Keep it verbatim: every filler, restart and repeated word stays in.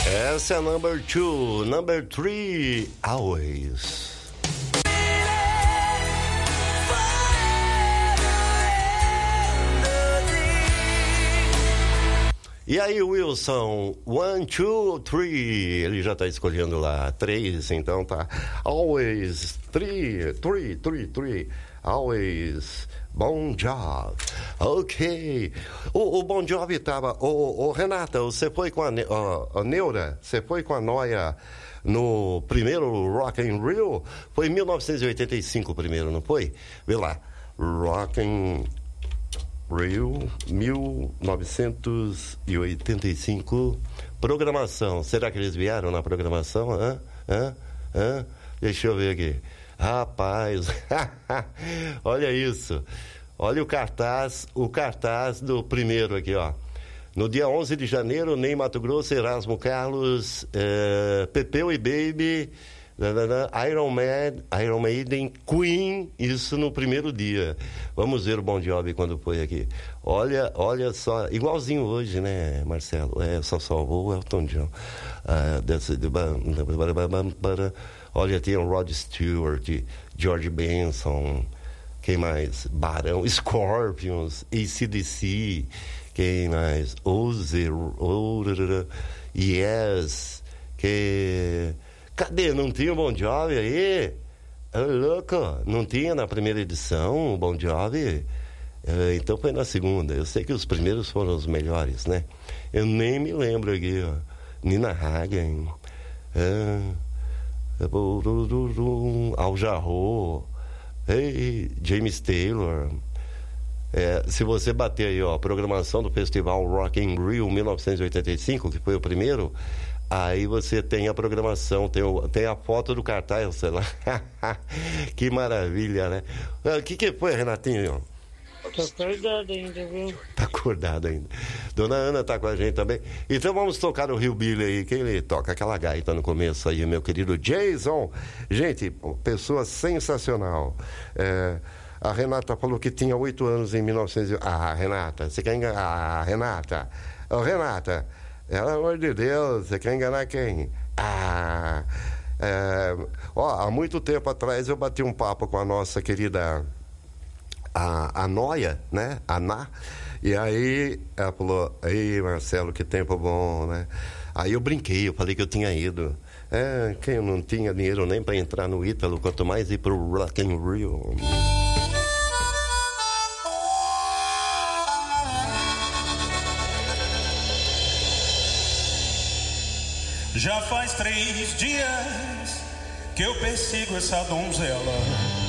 Essa é a number two, number three, always. E aí, Wilson, one, two, three, ele já tá escolhendo lá, três, então tá, always, three, three, three, three, always, Bon Jovi, ok, o, o Bon Jovi tava, o, o Renata, você foi com a, a, a Neura, você foi com a Noia no primeiro Rock in Rio, foi em mil novecentos e oitenta e cinco o primeiro, não foi? Vê lá, Rock in Rio, mil novecentos e oitenta e cinco, programação. Será que eles vieram na programação? Hã? Hã? Hã? Deixa eu ver aqui. Rapaz, olha isso. Olha o cartaz, o cartaz do primeiro aqui, ó. No dia onze de janeiro, Ney Matogrosso, Erasmo Carlos, é, Pepeu e Baby, Iron Man, Iron Maiden, Queen, isso no primeiro dia. Vamos ver o Bon Jovi quando foi aqui. Olha, olha só, igualzinho hoje, né, Marcelo? É, só salvou o Elton John. Ah, desse, olha, tem o Rod Stewart, George Benson, quem mais? Barão, Scorpions, A C D C, quem mais? Ozer, Yes, que... Cadê? Não tinha o Bon Jovi aí? É louco, não tinha na primeira edição o Bon Jovi? É, então foi na segunda. Eu sei que os primeiros foram os melhores, né? Eu nem me lembro aqui, ó. Nina Hagen, é, Al Jarreau, hey, James Taylor. É, se você bater aí, ó, a programação do Festival Rock in Rio mil novecentos e oitenta e cinco, que foi o primeiro, aí você tem a programação, tem, o, tem a foto do cartaz, sei lá. Que maravilha, né? O que que foi, Renatinho? Tô acordado ainda, viu? Tá acordado ainda. Dona Ana tá com a gente também. Então vamos tocar o Hillbilly aí. Quem ele toca? Aquela gaita no começo aí, meu querido Jason. Gente, pessoa sensacional. É... A Renata falou que tinha oito anos em mil e novecentos. Ah, Renata, você quer enganar? Ah, Renata. Ô, oh, Renata, pelo amor de Deus, você quer enganar quem? Ah. É... Ó, há muito tempo atrás eu bati um papo com a nossa querida. A, a Noia, né? A Ná. E aí ela falou: ei, Marcelo, que tempo bom, né? Aí eu brinquei, eu falei que eu tinha ido. É, que eu não tinha dinheiro nem para entrar no Ítalo, quanto mais ir pro Rock in Rio. Já faz três dias que eu persigo essa donzela.